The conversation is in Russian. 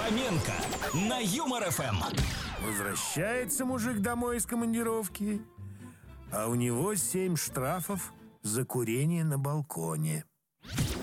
Фоменко на Юмор ФМ. Возвращается мужик домой из командировки, а у него 7 штрафов за курение на балконе.